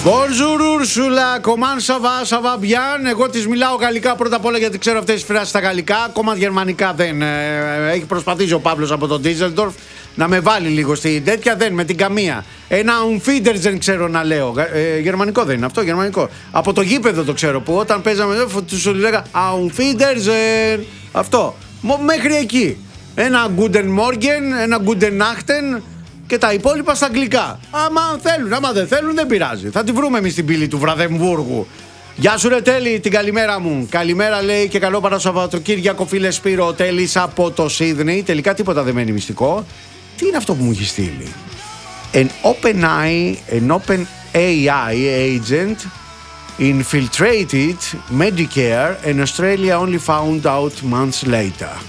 Bonjour Ursula, comment ça va, ça va bien. Εγώ της μιλάω γαλλικά πρώτα απ' όλα γιατί ξέρω αυτές τις φράσεις στα γαλλικά. Ακόμα γερμανικά δεν. Έχει προσπαθήσει ο Παύλος από τον Ντίζελντορφ να με βάλει λίγο στην τέτοια, δεν με την καμία. Ένα Unfiedersen ξέρω να λέω. Γερμανικό δεν είναι αυτό, γερμανικό. Από το γήπεδο το ξέρω που όταν παίζαμε εδώ τους λέγα Unfiedersen. Αυτό. Μέχρι εκεί. Ένα Guten Morgen, ένα Guten Nachten. Και τα υπόλοιπα στα αγγλικά. Άμα θέλουν, άμα δεν θέλουν, δεν πειράζει. Θα τη βρούμε εμείς στην πύλη του Βραδεμβούργου. Γεια σου, ρε Τέλη, την καλημέρα μου. Καλημέρα, λέει, και καλό Παρασκευατοκύριακο, φίλε Σπύρο. Ο Τέλης από το Σίδνεϊ. Τελικά τίποτα δεν μένει μυστικό. Τι είναι αυτό που μου έχει στείλει? An open AI agent infiltrated Medicare and Australia only found out months later.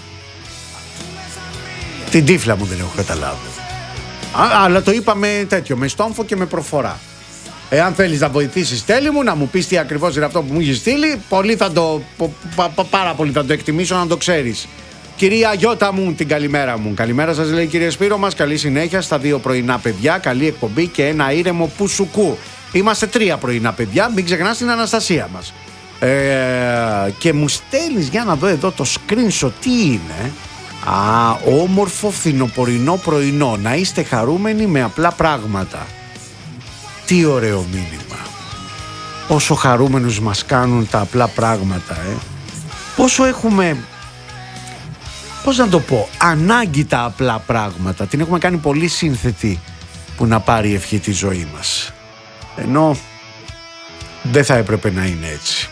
Την τύφλα μου δεν έχω καταλάβει. Αλλά το είπα με τέτοιο, με στόμφο και με προφορά. Εάν θέλεις να βοηθήσεις, Τέλη μου, να μου πεις τι ακριβώς είναι αυτό που μου έχει στείλει, πολύ θα το, πάρα πολύ θα το εκτιμήσω να το ξέρεις. Κυρία Γιώτα μου, την καλημέρα μου. Καλημέρα σας, λέει, κύριε Σπύρο μας. Καλή συνέχεια στα 2 πρωινά παιδιά. Καλή εκπομπή και ένα ήρεμο πουσουκού. Είμαστε 3 πρωινά παιδιά. Μην ξεχνάς την Αναστασία μας. Και μου στέλνεις, για να δω εδώ το screenshot, τι είναι. Όμορφο φθινοπορεινό πρωινό. Να είστε χαρούμενοι με απλά πράγματα. Τι ωραίο μήνυμα. Πόσο χαρούμενους μας κάνουν τα απλά πράγματα, Πόσο έχουμε, πώς να το πω, ανάγκη τα απλά πράγματα. Την έχουμε κάνει πολύ σύνθετη που να πάρει ευχή τη ζωή μας. Ενώ δεν θα έπρεπε να είναι έτσι.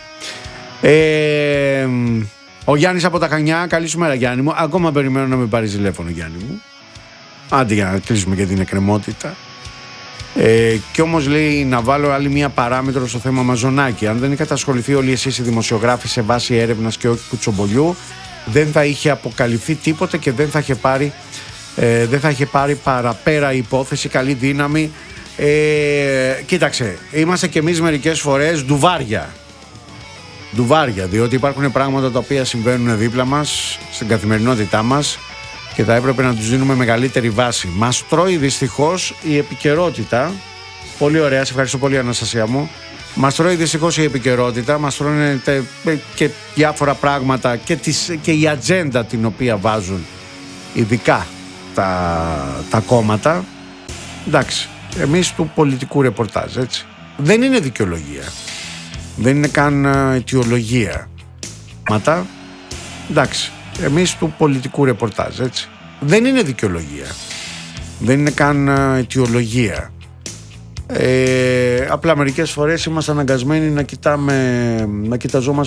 Ο Γιάννης από τα Χανιά, καλή σου μέρα, Γιάννη μου. Ακόμα περιμένω να με πάρει τηλέφωνο, Γιάννη μου. Άντε για να κλείσουμε και την εκκρεμότητα. Κι όμως, λέει, να βάλω άλλη μία παράμετρο στο θέμα Μαζονάκη. Αν δεν είχατε ασχοληθεί όλοι εσείς οι δημοσιογράφοι σε βάση έρευνας και όχι κουτσομπολιού, δεν θα είχε αποκαλυφθεί τίποτε και δεν θα είχε πάρει παραπέρα η υπόθεση. Καλή δύναμη. Κοίταξε, είμαστε κι εμείς μερικές φορές ντουβάρια, διότι υπάρχουν πράγματα τα οποία συμβαίνουν δίπλα μας, στην καθημερινότητά μας και θα έπρεπε να τους δίνουμε μεγαλύτερη βάση. Μας τρώει δυστυχώς η επικαιρότητα. Πολύ ωραία, σε ευχαριστώ πολύ, Αναστασία μου. Μας τρώει δυστυχώς η επικαιρότητα, μας τρώνε και διάφορα πράγματα και η ατζέντα την οποία βάζουν ειδικά τα κόμματα. Εντάξει, εμείς του πολιτικού ρεπορτάζ, έτσι. Δεν είναι δικαιολογία. Δεν είναι καν αιτιολογία. Εντάξει, εμείς του πολιτικού ρεπορτάζ, έτσι. Δεν είναι δικαιολογία. Δεν είναι καν αιτιολογία. Απλά μερικές φορές είμαστε αναγκασμένοι να κοιταζόμαστε